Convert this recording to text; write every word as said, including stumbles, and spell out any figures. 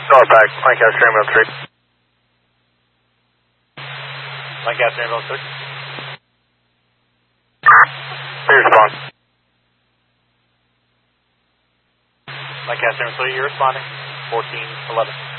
Starpack, Lancaster Ambulance three. Lancaster Ambulance three. Please respond. Lancaster Ambulance three, you're responding. fourteen eleven.